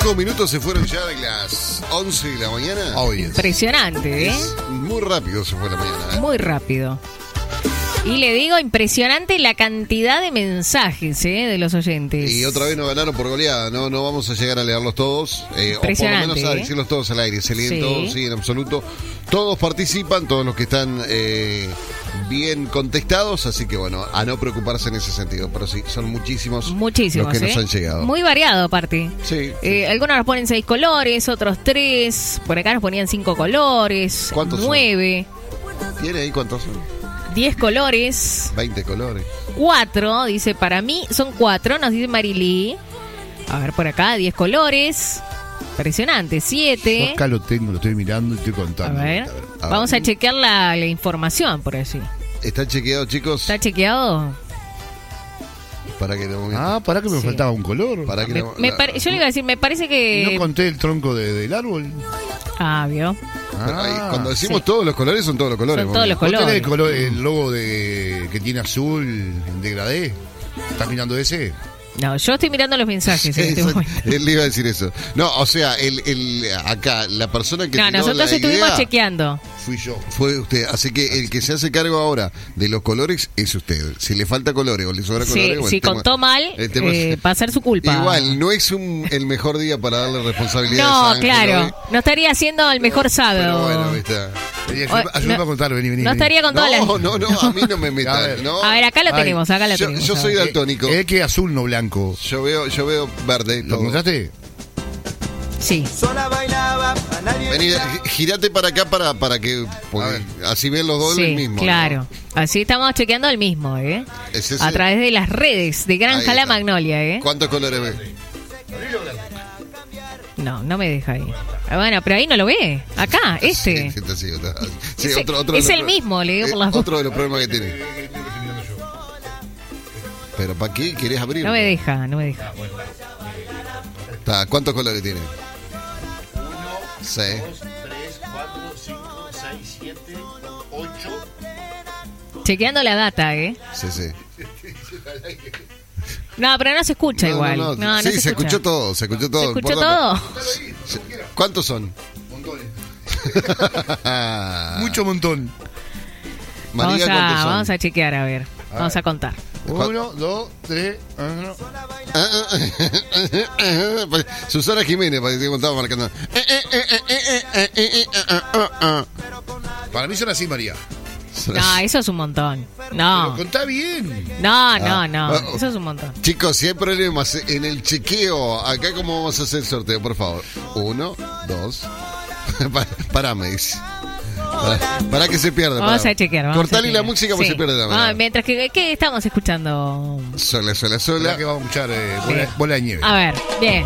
5 minutos se fueron ya de las 11 de la mañana. Impresionante, ¿eh? Muy rápido se fue la mañana, ¿eh? Muy rápido. Y le digo, impresionante la cantidad de mensajes de los oyentes. Y otra vez nos ganaron por goleada. No vamos a llegar a leerlos todos. O por lo menos a decirlos todos al aire. Se leen todos, sí, en absoluto. Todos participan, todos los que están bien contestados. Así que bueno, a no preocuparse en ese sentido. Pero sí, son muchísimos los que nos han llegado. Muy variado aparte. Sí. Algunos nos ponen 6 colores, otros 3. Por acá nos ponían 5 colores. ¿Cuántos 9. ¿Tiene ahí cuántos son? 10 colores. 20 colores. 4, dice, para mí son 4, nos dice Marilí. A ver, por acá, 10 colores. Impresionante, 7. Yo acá lo tengo, lo estoy mirando y estoy contando. A ver. Vamos a chequear la información por allí. ¿Está chequeado, chicos? ¿Está chequeado? Para que para que me faltaba un color. Para que yo le iba a decir, me parece que... ¿No conté el tronco del árbol? ¿Vio? Ahí, cuando decimos todos los colores, son todos los colores. Son todos los colores. ¿No tenés el logo que tiene azul en degradé? ¿Estás mirando ese? No, yo estoy mirando los mensajes en este momento. Él le iba a decir eso. No, o sea, acá, la persona que tiró nosotros estuvimos chequeando. Fui yo. Fue usted. Así que el que se hace cargo ahora de los colores es usted. Si le falta colores o le sobra colores... Si contó mal, va a ser su culpa. Igual, no es el mejor día para darle responsabilidad a No, claro. No estaría haciendo el mejor sábado. Pero bueno, está. Ayúdame a contar, vení. No estaría con todas las... No, a mí no me metan. A ver, acá lo tenemos, Yo soy daltónico. Es que azul, no blanco. Yo veo verde. ¿Lo encontraste? Sí. Vení, girate para acá para que así ven los dos el mismo. Claro. ¿No? Así estamos chequeando el mismo, a través de las redes de Granja La Magnolia, ¿Cuántos colores ves? No me deja ahí. Bueno, pero ahí no lo ve. Acá, este. Sí, otro es el mismo, le digo por las otro de los problemas que tiene. ¿Pero para qué querés abrir? No me deja. ¿Cuántos colores tiene? 6. 2, 3, 4, 5, 6, 7, 8. Chequeando la data, Sí. No, pero no se escucha igual. No, sí, se escuchó todo. ¿Se escuchó todo? ¿Cuántos son? Montones. Mucho montón. María, ¿cuántos son? Vamos a chequear, a ver. Vamos a contar. 1, 2, 3. Susana Jiménez, parece que estaba marcando. Para mí son así, María. No, eso es un montón. No. Pero contá bien. No. Eso es un montón. Chicos, si hay problemas en el chequeo, acá cómo vamos a hacer el sorteo, por favor. 1, 2. Parame, dice. Para que se pierda. Vamos a chequear. Cortale la música porque se pierde también. Mientras que ¿qué estamos escuchando? Sola. Que vamos a escuchar bola de nieve. A ver, bien.